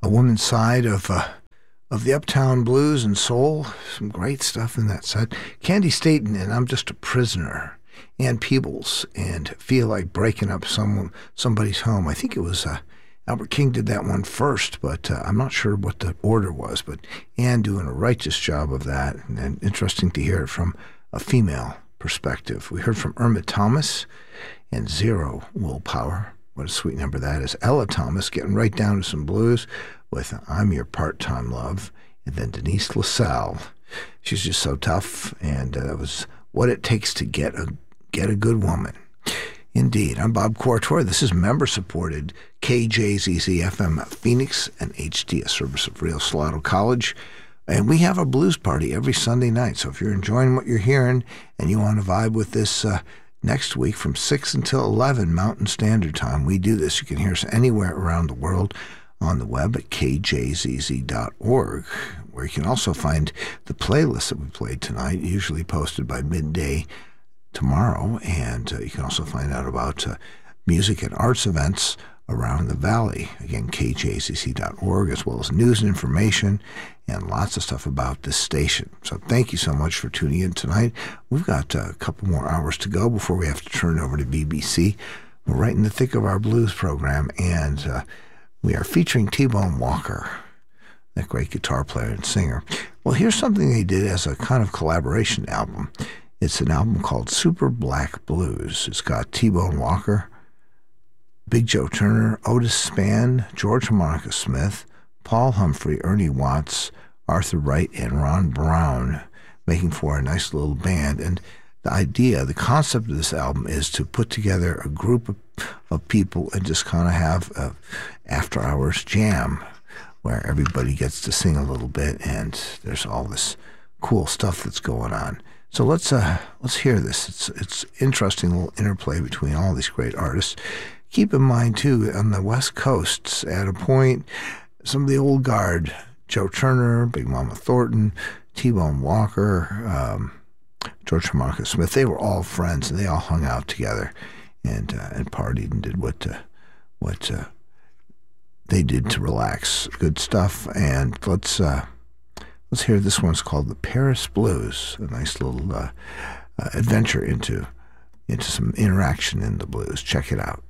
a woman's side of the Uptown Blues and Soul. Some great stuff in that side. Candy Staten and I'm Just a Prisoner. Ann Peebles and Feel Like Breaking Up Somebody's Home. I think it was Albert King did that one first, but I'm not sure what the order was. But Ann doing a righteous job of that, and interesting to hear it from a female perspective. We heard from Irma Thomas and Zero Willpower. What a sweet number that is. Ella Thomas getting right down to some blues with I'm Your Part-Time Love. And then Denise LaSalle. She's just so tough, and that was What It Takes to Get a Good Woman. Indeed. I'm Bob Cortor. This is member-supported KJZZ-FM Phoenix and HD, a service of Rio Salado College. And we have a blues party every Sunday night. So if you're enjoying what you're hearing and you want to vibe with this next week from 6 until 11 Mountain Standard Time, we do this. You can hear us anywhere around the world on the web at kjzz.org, where you can also find the playlist that we played tonight, usually posted by midday tomorrow. And you can also find out about music and arts events around the valley. Again, kjzz.org, as well as news and information and lots of stuff about this station. So thank you so much for tuning in tonight. We've got a couple more hours to go before we have to turn over to BBC. We're right in the thick of our blues program, and we are featuring T-Bone Walker, that great guitar player and singer. Well, here's something they did as a kind of collaboration album. It's an album called Super Black Blues. It's got T-Bone Walker, Big Joe Turner, Otis Spann, George Harmonica Smith, Paul Humphrey, Ernie Watts, Arthur Wright, and Ron Brown, making for a nice little band. And the idea, the concept of this album is to put together a group of people and just kind of have a after-hours jam where everybody gets to sing a little bit, and there's all this cool stuff that's going on. So let's hear this. It's interesting little interplay between all these great artists. Keep in mind, too, on the West Coast, at a point, some of the old guard, Joe Turner, Big Mama Thornton, T-Bone Walker, George Harmonica Smith, they were all friends, and they all hung out together and partied and did what they did to relax. Good stuff. And let's hear this one's called the Paris Blues, a nice little adventure into some interaction in the blues. Check it out.